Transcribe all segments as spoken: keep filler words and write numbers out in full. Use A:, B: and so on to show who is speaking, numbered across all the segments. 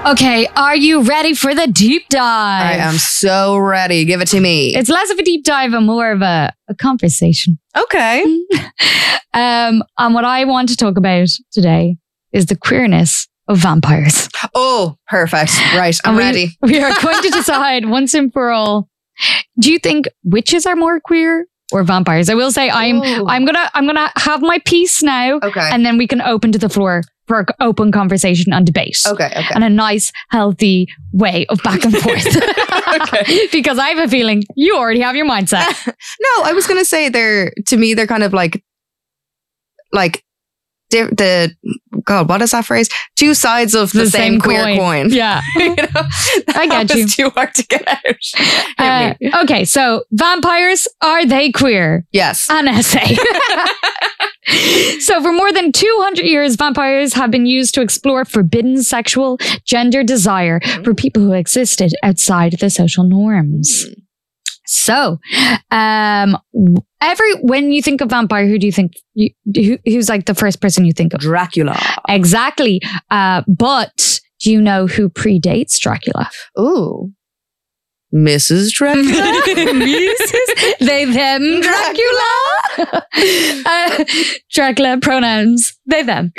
A: Okay, are you ready for the deep dive?
B: I am so ready. Give it to me.
A: It's less of a deep dive and more of a, a conversation.
B: Okay.
A: um, and what I want to talk about today is the queerness of vampires.
B: Oh, perfect. Right, I'm
A: And we,
B: ready.
A: We are going to decide once and for all. Do you think witches are more queer or vampires? I will say I'm
B: Ooh.
A: I'm gonna I'm gonna have my piece now,
B: Okay.
A: and then we can open to the floor for open conversation and debate.
B: Okay, okay.
A: And a nice, healthy way of back and forth.
B: Okay.
A: Because I have a feeling you already have your mindset.
B: No, I was going to say they're, to me, they're kind of like, like, di- the, God, what is that phrase? Two sides of the,
A: The
B: same,
A: same
B: queer
A: coin.
B: coin.
A: Yeah.
B: You know?
A: I get
B: That
A: you.
B: was too hard to get out.
A: Uh,
B: Hit me.
A: okay, so vampires, are they queer?
B: Yes.
A: An essay. So for more than two hundred years, vampires have been used to explore forbidden sexual gender desire for people who existed outside the social norms. So, um, every when you think of vampire, who do you think you, who, who's like the first person you think of?
B: Dracula.
A: Exactly. Uh, but do you know who predates Dracula?
B: Ooh. Missus Dracula?
A: Missus They, them, Dracula. uh, Dracula pronouns, they, them.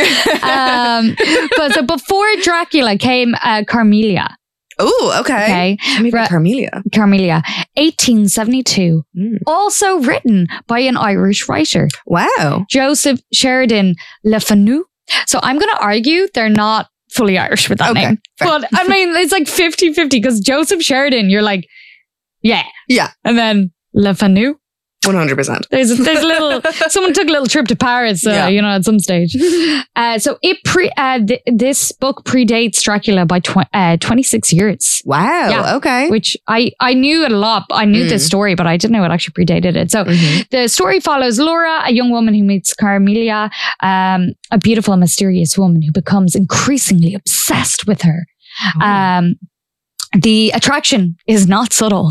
A: Um, but so before Dracula came uh, Carmelia.
B: Ooh, okay.
A: Okay.
B: Maybe
A: Ra-
B: Carmelia.
A: Carmelia, eighteen seventy-two.
B: Mm.
A: Also written by an Irish writer,
B: Wow.
A: Joseph Sheridan Le Fanu. So I'm going to argue they're not fully Irish with that
B: Okay,
A: name.
B: fair.
A: But I mean, it's like fifty-fifty because Joseph Sheridan, you're like, yeah.
B: Yeah.
A: And then Le Fanu.
B: one hundred percent.
A: There's a, there's a little, someone took a little trip to Paris, uh,
B: Yeah.
A: you know, at some stage. Uh, so it pre, uh, th- this book predates Dracula by tw- uh, twenty-six years,
B: Wow.
A: Yeah.
B: Okay.
A: which I, I knew it a lot. I knew
B: Mm.
A: this story, but I didn't know it actually predated it. So
B: Mhm.
A: the story follows Laura, a young woman who meets Carmelia, um, a beautiful, mysterious woman who becomes increasingly obsessed with her.
B: Oh.
A: Um, the attraction is not subtle.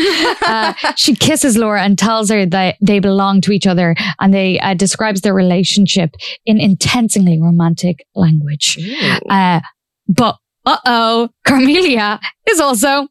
A: Uh, she kisses Laura and tells her that they belong to each other, and they uh, describes their relationship in intensely romantic language.
B: Ooh.
A: Uh, but uh-oh, Carmelia is also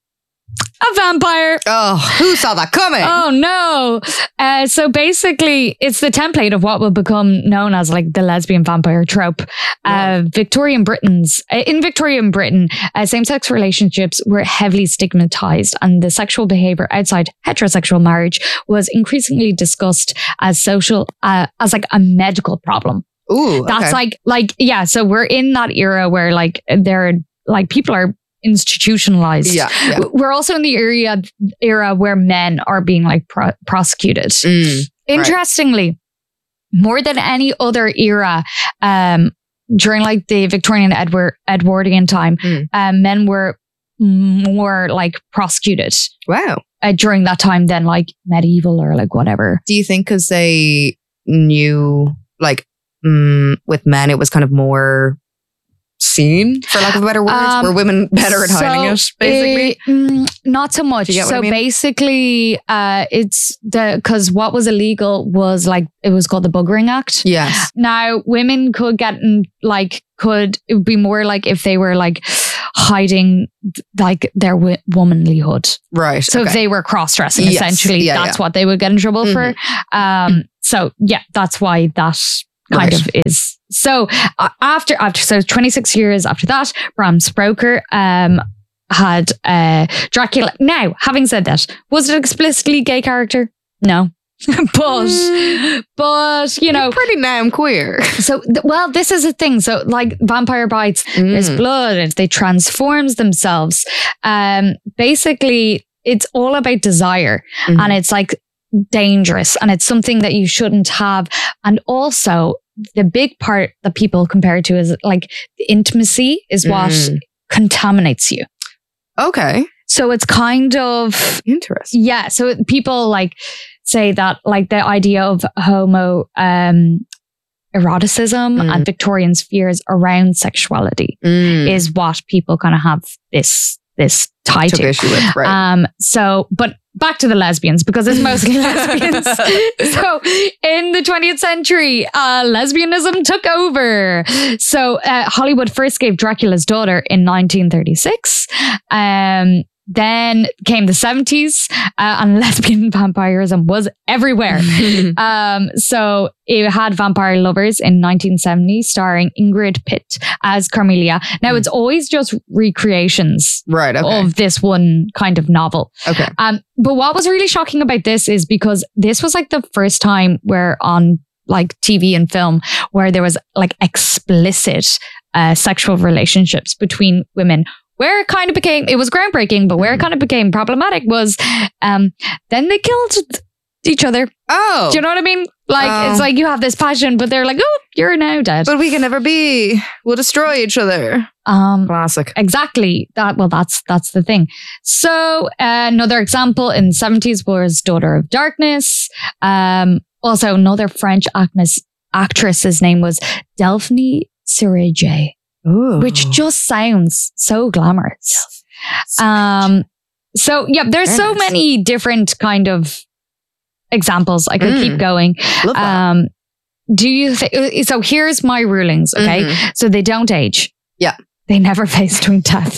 A: a vampire.
B: Oh, who saw that coming?
A: Oh no. Uh, so basically it's the template of what will become known as like the lesbian vampire trope. Uh, Victorian Britain's, uh, in Victorian Britain, uh, same-sex relationships were heavily stigmatized, and the sexual behavior outside heterosexual marriage was increasingly discussed as social, uh, as like a medical problem.
B: Ooh,
A: That's
B: okay.
A: like, like, yeah. So we're in that era where like there, like people are institutionalized.
B: Yeah, yeah.
A: We're also in the area era where men are being like pro- prosecuted.
B: Mm,
A: Interestingly, more than any other era, um, during like the Victorian Edward Edwardian time,
B: Mm.
A: um, men were more like prosecuted
B: wow.
A: uh, during that time than like medieval or like whatever.
B: Do you think because they knew, like, mm, with men, it was kind of more seen, for lack of a better word?
A: Um,
B: Were women better at hiding it,
A: So,
B: basically?
A: eh, mm, not so much.
B: Do you get what
A: So
B: I mean?
A: basically, uh, it's the because what was illegal was like it was called the Buggering Act.
B: Yes.
A: Now women could get in, like could it would be more like if they were like hiding like their w- womanlyhood.
B: Right.
A: So if
B: okay.
A: they were cross dressing,
B: Yes.
A: essentially,
B: Yeah,
A: that's
B: yeah.
A: what they would get in trouble for. Um, so yeah, that's why that kind
B: Right.
A: of is. So uh, after after so twenty-six years after that, Bram Stoker um had uh Dracula. Now, having said that, was it an explicitly gay character? No. but
B: Mm.
A: but you know,
B: You're pretty damn queer.
A: so th- well, this is a thing. So like vampire bites, there's
B: Mm.
A: blood, and they transforms themselves. Um basically it's all about desire,
B: Mhm.
A: and it's like dangerous, and it's something that you shouldn't have. And also the big part that people compare it to is like the intimacy is what
B: Mm.
A: contaminates you.
B: Okay.
A: So it's kind of,
B: Interesting.
A: yeah. So people like say that like the idea of homo um, eroticism
B: Mm.
A: and Victorian fears around sexuality
B: Mm.
A: is what people kind of have this, this tie
B: Took
A: to.
B: issue with, right.
A: Um, so, but back to the lesbians because it's mostly lesbians. So in the twentieth century, uh, lesbianism took over. So uh, Hollywood first gave Dracula's daughter in nineteen thirty-six. Um, Then came the seventies, uh, and lesbian vampirism was everywhere. um, so it had Vampire Lovers in nineteen seventy, starring Ingrid Pitt as Carmelia. Now, it's always just recreations
B: Right, okay.
A: of this one kind of novel.
B: Okay.
A: Um, but what was really shocking about this is because this was like the first time where on like T V and film where there was like explicit uh, sexual relationships between women. Where it kind of became, it was groundbreaking, but where it kind of became problematic was um, then they killed each other.
B: Oh.
A: Do you know what I mean? Like,
B: Oh.
A: it's like you have this passion, but they're like, oh, you're now dead.
B: But we can never be. We'll destroy each other.
A: Um,
B: Classic.
A: Exactly. That well, that's that's the thing. So uh, another example in the seventies was Daughter of Darkness. Um, also, another French actress, actress's name was Delphine Sirege,
B: Ooh.
A: which just sounds so glamorous. Um, so yeah, there's
B: Very
A: so
B: nice.
A: many different kind of examples. I could
B: Mm.
A: keep going.
B: Love that.
A: Um, do you think? So here's my rulings. Okay,
B: Mhm.
A: so they don't age.
B: Yeah.
A: They never face twin death.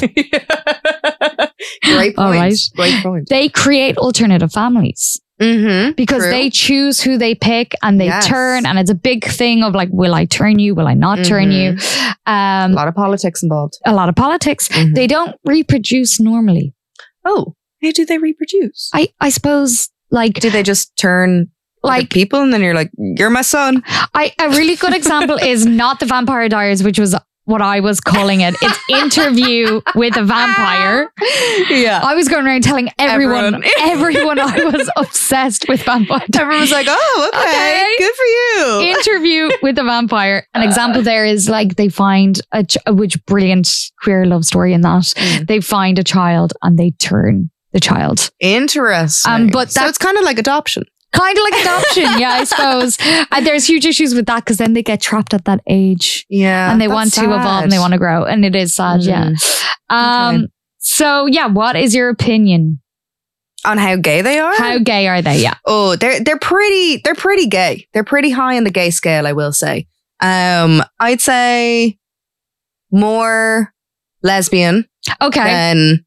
B: Great point.
A: All right.
B: Great point.
A: They create alternative families
B: Mm-hmm.
A: because
B: True.
A: they choose who they pick and they
B: Yes.
A: turn. And it's a big thing of like, will I turn you? Will I not turn you?
B: A
A: Um,
B: lot of politics involved.
A: a lot of politics.
B: Mhm.
A: They don't reproduce normally.
B: Oh, how do they reproduce?
A: I, I suppose like,
B: Do they just turn like
A: like
B: people and then you're like, you're my son?
A: I, a really good example is not the Vampire Diaries, which was what I was calling it. It's Interview with a Vampire.
B: Yeah.
A: I was going around telling everyone,
B: Everyone.
A: everyone I was obsessed with Vampire Diaries.
B: Everyone was like, oh, okay,
A: Okay.
B: good for you.
A: Interview with a Vampire. An example there is like they find a, ch- which brilliant queer love story in that.
B: Mm.
A: They find a child and they turn the child.
B: Interesting.
A: Um, but
B: so
A: that-
B: it's kind of like adoption.
A: Kind of like adoption, yeah, I suppose. And there's huge issues with that because then they get trapped at that age
B: Yeah.
A: and they
B: that's
A: want to
B: sad.
A: evolve and they want to grow. And it is sad, yeah. Um,
B: Okay.
A: So, yeah, what is your opinion?
B: On how gay they are?
A: How gay are they? Yeah.
B: Oh, they're they're pretty they're pretty gay. They're pretty high on the gay scale, I will say. Um, I'd say more lesbian
A: Okay.
B: than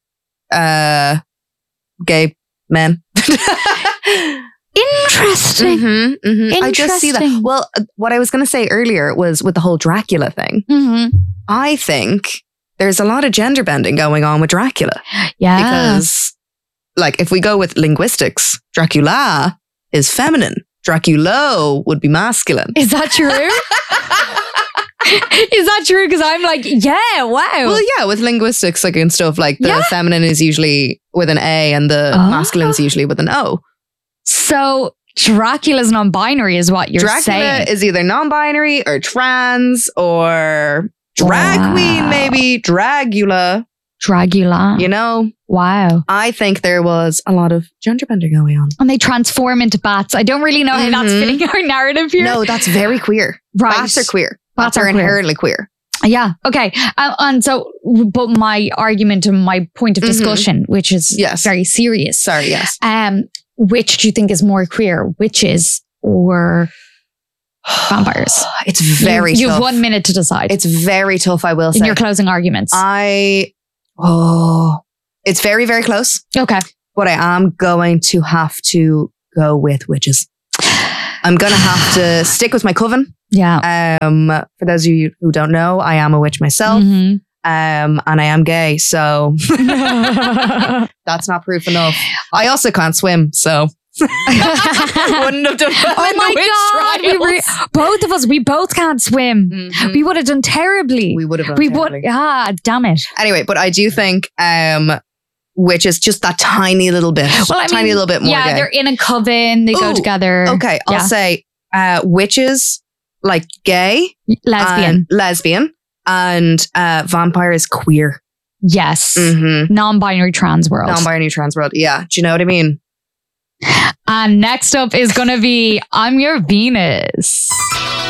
B: uh gay men.
A: Interesting.
B: Mhm, mhm. I just see that.
A: Interesting.
B: Well, uh, what I was going to say earlier was with the whole Dracula thing.
A: Mm-hmm.
B: I think there's a lot of gender bending going on with Dracula
A: Yeah.
B: because, like, if we go with linguistics, Dracula is feminine. Draculo would be masculine.
A: Is that true? Is that true? Because I'm like, yeah, wow.
B: Well, yeah, with linguistics, like and stuff, like the
A: Yeah.
B: feminine is usually with an A and the
A: Oh.
B: masculine is usually with an O.
A: So Dracula's non-binary is what you're
B: Dracula
A: saying.
B: is either non-binary or trans or drag
A: Wow.
B: queen, maybe Dragula.
A: Dragula.
B: You know,
A: Wow.
B: I think there was a lot of gender bender going on.
A: And they transform into bats. I don't really know how that's
B: Mhm.
A: fitting our narrative here.
B: No, that's very queer.
A: right.
B: Bats are queer.
A: Bats
B: Bats are
A: are queer.
B: inherently queer.
A: Yeah. Okay. Uh, and so, but my argument and my point of
B: Mhm.
A: discussion, which is
B: Yes.
A: very serious.
B: Sorry, yes.
A: Um, which do you think is more queer, witches or vampires?
B: It's very
A: You, you
B: tough.
A: have one minute to decide
B: It's very tough, I will
A: in
B: say.
A: your closing arguments.
B: I, oh, it's very, very close.
A: okay.
B: But I am going to have to go with witches. I'm going to have to stick with my coven.
A: Yeah.
B: Um, for those of you who don't know, I am a witch myself.
A: Mhm.
B: Um, and I am gay, so that's not proof enough. I also can't swim, so wouldn't have done well
A: Oh
B: in
A: my
B: the witch
A: God. We
B: trials.
A: re- both of us, we both can't swim.
B: Mhm.
A: We would have done terribly.
B: We would have done
A: We
B: terribly.
A: would. Ah, damn it.
B: Anyway, but I do think um, which is just that tiny little bit,
A: Well, I
B: tiny
A: mean,
B: little bit more
A: Yeah,
B: gay.
A: they're in a coven. They go
B: Ooh,
A: together.
B: Okay, I'll
A: Yeah.
B: say uh, witches, like gay,
A: Lesbian.
B: and lesbian, and uh, vampire is queer.
A: yes.
B: Mm-hmm.
A: Non-binary trans world.
B: Non-binary trans world. Yeah, do you know what I mean?
A: And next up is going to be I'm Your Venus.